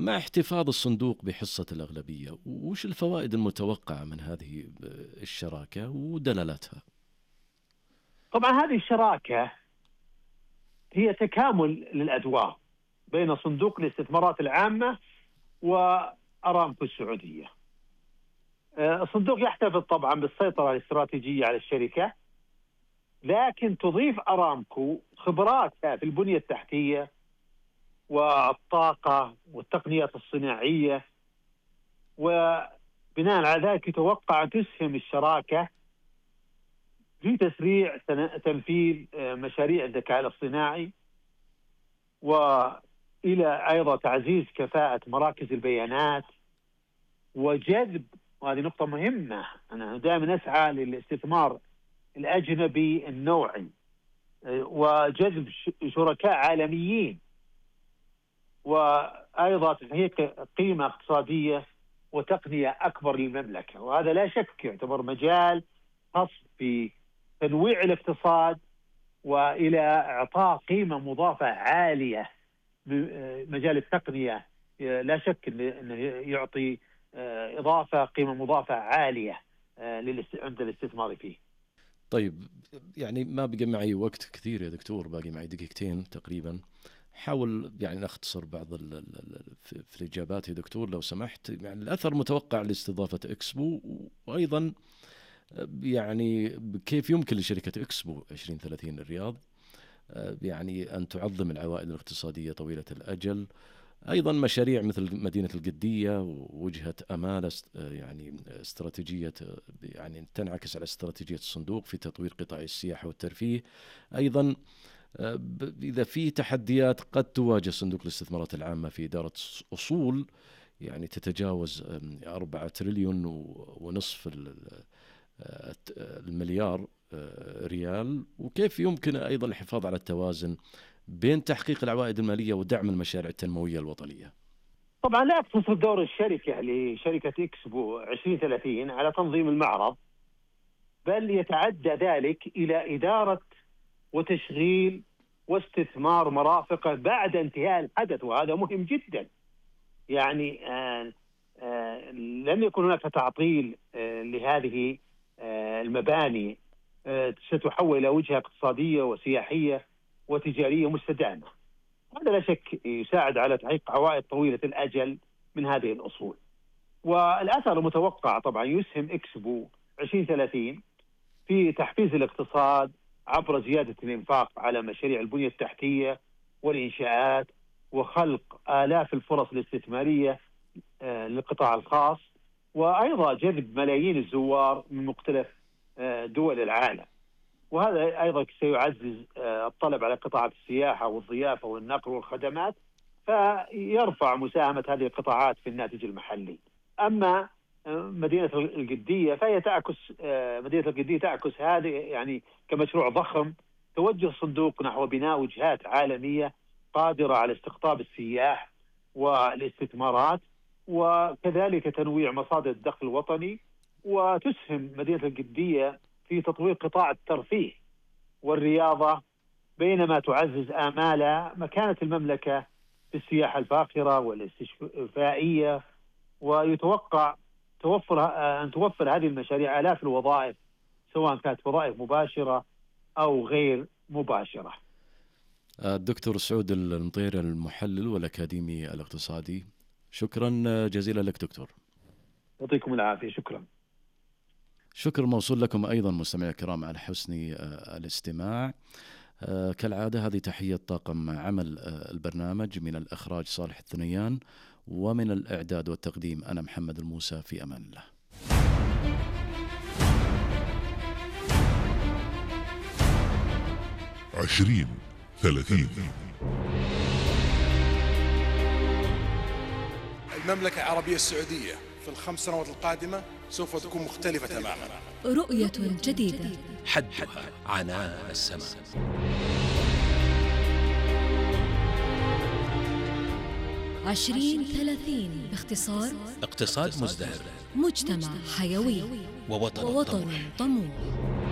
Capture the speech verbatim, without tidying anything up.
مع احتفاظ الصندوق بحصة الأغلبية، وش الفوائد المتوقعة من هذه الشراكة ودلالاتها؟ طبعا هذه الشراكة هي تكامل للأدوار بين صندوق الاستثمارات العامة وأرامكو السعودية. الصندوق يحتفظ طبعا بالسيطرة الاستراتيجية على الشركة، لكن تضيف أرامكو خبراتها في البنية التحتية والطاقة والتقنيات الصناعية، وبناء على ذلك يتوقع أن تسهم الشراكة في تسريع تنفيذ مشاريع الذكاء الاصطناعي، وإلى أيضا تعزيز كفاءة مراكز البيانات وجذب، وهذه نقطة مهمة، أنا دائما أسعى للاستثمار الأجنبي النوعي وجذب شركاء عالميين، وأيضا تحقيق قيمة اقتصادية وتقنية أكبر للمملكة. وهذا لا شك يعتبر مجال خاص في تنويع الاقتصاد وإلى إعطاء قيمة مضافة عالية. مجال التقنية لا شك أنه يعطي إضافة قيمة مضافة عالية عند الاستثمار فيه. طيب، يعني ما بقى معي وقت كثير يا دكتور، باقي معي دقيقتين تقريبا. حاول يعني نختصر بعض ال ال في الإجابات يا دكتور لو سمحت. يعني الأثر المتوقع لاستضافة إكسبو، وأيضا يعني كيف يمكن لشركة إكسبو عشرين ثلاثين الرياض يعني أن تعظم العوائد الاقتصادية طويلة الأجل. أيضا مشاريع مثل مدينة القدية ووجهة أمال يعني استراتيجية يعني تنعكس على استراتيجية الصندوق في تطوير قطاع السياحة والترفيه. أيضا إذا في تحديات قد تواجه صندوق الاستثمارات العامة في إدارة أصول يعني تتجاوز أربعة تريليون ونصف المليار ريال، وكيف يمكن أيضا الحفاظ على التوازن بين تحقيق العوائد المالية ودعم المشاريع التنموية الوطنية؟ طبعا لا يقتصر دور الشركة لشركة إكسبو عشرين ثلاثين على تنظيم المعرض، بل يتعدى ذلك إلى إدارة وتشغيل واستثمار مرافقه بعد انتهاء الحدث، وهذا مهم جدا. يعني آآ آآ لن يكون هناك تعطيل لهذه المباني، ستحول إلى وجهة اقتصادية وسياحية وتجارية مستدامة. هذا لا شك يساعد على تحقيق عوائد طويلة الأجل من هذه الأصول. والأثر المتوقع طبعا يسهم إكسبو عشرين ثلاثين في تحفيز الاقتصاد عبر زيادة الإنفاق على مشاريع البنية التحتية والإنشاءات، وخلق آلاف الفرص الاستثمارية للقطاع الخاص، وأيضا جذب ملايين الزوار من مختلف دول العالم. وهذا أيضا سيعزز الطلب على قطاعات السياحة والضيافة والنقل والخدمات، فيرفع مساهمة هذه القطاعات في الناتج المحلي. أما مدينة القدية فهي تعكس مدينة القدية تعكس هذه يعني كمشروع ضخم توجه الصندوق نحو بناء وجهات عالمية قادرة على استقطاب السياح والاستثمارات، وكذلك تنويع مصادر الدخل الوطني. وتسهم مدينة القدية في تطوير قطاع الترفيه والرياضة، بينما تعزز آمال مكانة المملكة في السياحة الفاخرة والاستشفائية. ويتوقع توفر أن توفر هذه المشاريع آلاف الوظائف، سواء كانت وظائف مباشرة أو غير مباشرة. الدكتور سعود المطير، المحلل والأكاديمي الاقتصادي، شكرا جزيلا لك دكتور. يعطيكم العافية. شكرا. شكر موصول لكم أيضا مستمعي الكرام على حسن الاستماع. كالعادة هذه تحية طاقم عمل البرنامج، من الإخراج صالح الثنيان، ومن الإعداد والتقديم أنا محمد الموسى. في أمان الله. عشرين ثلاثين. المملكة العربية السعودية في الخمس سنوات القادمة سوف تكون مختلفة تماما. رؤية جديدة، حدها عنان السماء. عشرين ثلاثين باختصار: اقتصاد مزدهر، مجتمع حيوي، ووطن, ووطن طموح.